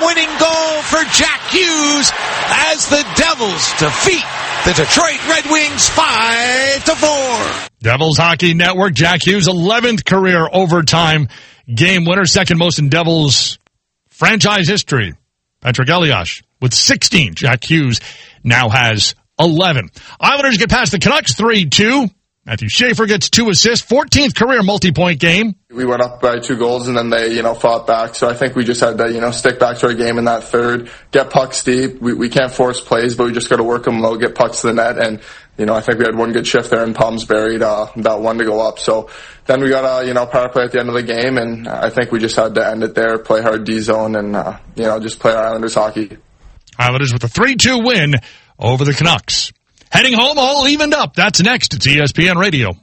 game-winning goal for Jack Hughes as the Devils defeat the Detroit Red Wings 5-4. Devils Hockey Network, Jack Hughes, 11th career overtime game winner, second most in Devils franchise history. Patrick Elias with 16. Jack Hughes now has 11. Islanders get past the Canucks 3-2. Matthew Schaefer gets 2 assists, 14th career multi-point game. We went up by 2 goals and then they, fought back. So I think we just had to, stick back to our game in that third, get pucks deep. We can't force plays, but we just got to work them low, get pucks to the net. And, I think we had one good shift there and Palms buried that one to go up. So then we got a, power play at the end of the game. And I think we just had to end it there, play hard D zone and, just play our Islanders hockey. Islanders with a 3-2 win over the Canucks. Heading home, all evened up. That's next. It's ESPN Radio.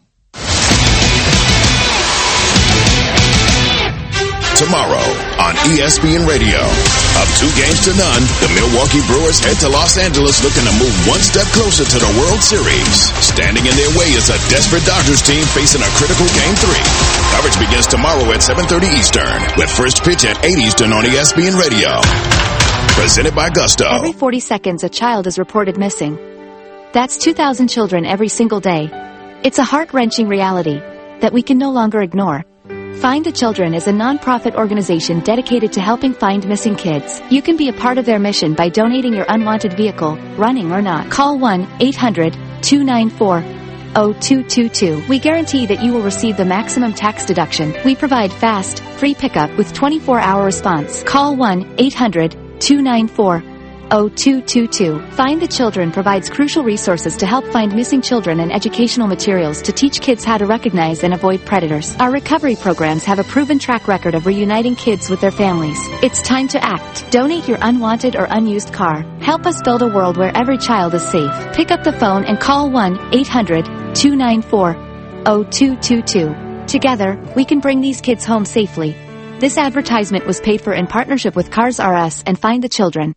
Tomorrow on ESPN Radio. Up 2 games to none, the Milwaukee Brewers head to Los Angeles looking to move one step closer to the World Series. Standing in their way is a desperate Dodgers team facing a critical Game 3. Coverage begins tomorrow at 7:30 Eastern, with first pitch at 8 Eastern on ESPN Radio. Presented by Gusto. Every 40 seconds, a child is reported missing. That's 2,000 children every single day. It's a heart-wrenching reality that we can no longer ignore. Find the Children is a non-profit organization dedicated to helping find missing kids. You can be a part of their mission by donating your unwanted vehicle, running or not. Call 1-800-294-0222. We guarantee that you will receive the maximum tax deduction. We provide fast, free pickup with 24-hour response. Call 1-800-294-0222. Find the Children provides crucial resources to help find missing children and educational materials to teach kids how to recognize and avoid predators. Our recovery programs have a proven track record of reuniting kids with their families. It's time to act. Donate your unwanted or unused car. Help us build a world where every child is safe. Pick up the phone and call 1-800-294-0222. Together, we can bring these kids home safely. This advertisement was paid for in partnership with Cars R Us and Find the Children.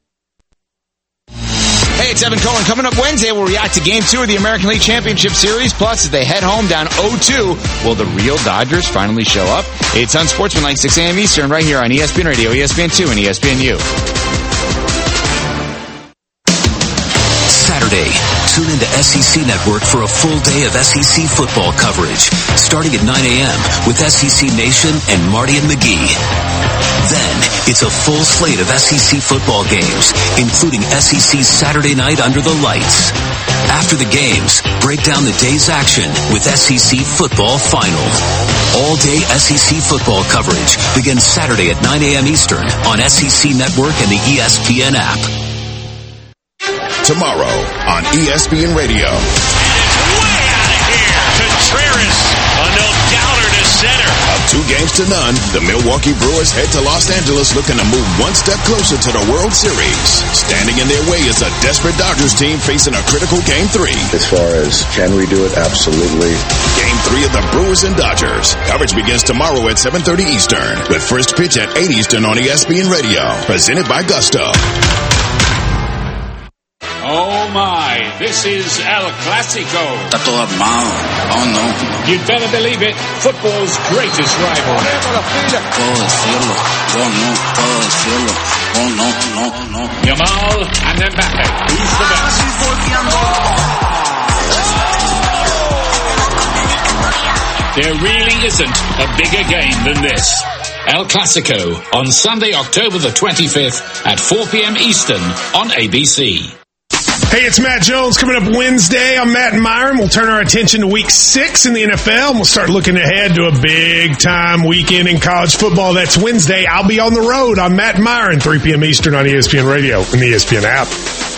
Hey, it's Evan Cohen. Coming up Wednesday, we'll react to Game 2 of the American League Championship Series. Plus, as they head home down 0-2, will the real Dodgers finally show up? It's on Sportsmanlike, 6 a.m. Eastern, right here on ESPN Radio, ESPN2, and ESPNU. Saturday, tune into SEC Network for a full day of SEC football coverage, starting at 9 a.m. with SEC Nation and Marty and McGee. Then, it's a full slate of SEC football games, including SEC's Saturday night Under the Lights. After the games, break down the day's action with SEC Football Final. All-day SEC football coverage begins Saturday at 9 a.m. Eastern on SEC Network and the ESPN app. Tomorrow on ESPN Radio. And it's way out of here. Contreras, a no-doubter to center. Up 2 games to none, the Milwaukee Brewers head to Los Angeles looking to move one step closer to the World Series. Standing in their way is a desperate Dodgers team facing a critical Game 3. As far as can we do it, absolutely. Game 3 of the Brewers and Dodgers. Coverage begins tomorrow at 7:30 Eastern, with first pitch at 8 Eastern on ESPN Radio. Presented by Gusto. Oh my, this is El Clasico. Está todo armado. Oh no. You'd better believe it, football's greatest rival. Puedo decirlo. Yo no puedo decirlo. Oh no. Yamal and Mbappe. Who's the best? There really isn't a bigger game than this. El Clasico on Sunday, October the 25th at 4 p.m. Eastern on ABC. Hey, it's Matt Jones. Coming up Wednesday, I'm Matt Myron. We'll turn our attention to Week 6 in the NFL, and we'll start looking ahead to a big-time weekend in college football. That's Wednesday. I'll be on the road. I'm Matt Myron, 3 p.m. Eastern on ESPN Radio and the ESPN app.